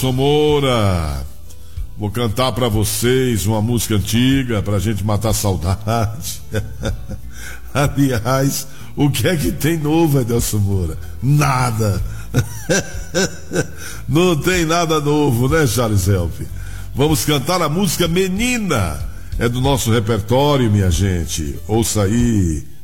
Moura, vou cantar pra vocês uma música antiga pra gente matar a saudade. Aliás, o que é que tem novo, Edelson Moura? Nada. Não tem nada novo, né, Charles Help? Vamos cantar a música Menina. É do nosso repertório, minha gente. Ouça aí.